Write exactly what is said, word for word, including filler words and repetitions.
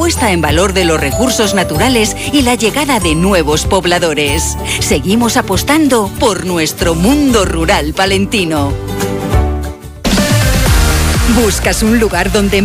puesta en valor de los recursos naturales y la llegada de nuevos pobladores. Seguimos apostando por nuestro mundo rural palentino. ¿Buscas un lugar donde